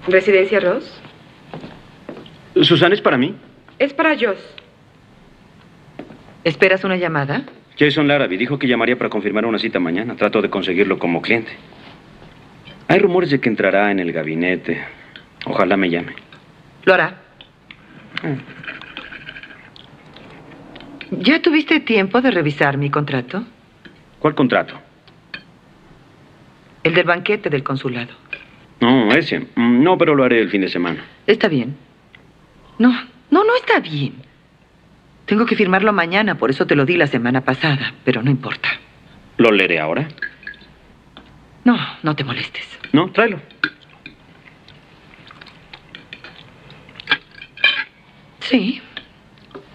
¿Residencia Ross? ¿Susana es para mí? Es para Joss. ¿Esperas una llamada? Jason Larrabee dijo que llamaría para confirmar una cita mañana. Trato de conseguirlo como cliente. Hay rumores de que entrará en el gabinete. Ojalá me llame. Lo hará. ¿Ya tuviste tiempo de revisar mi contrato? ¿Cuál contrato? El del banquete del consulado. No, ese. No, pero lo haré el fin de semana. Está bien. No está bien. Tengo que firmarlo mañana, por eso te lo di la semana pasada, pero no importa. ¿Lo leeré ahora? No te molestes. No, tráelo. Sí.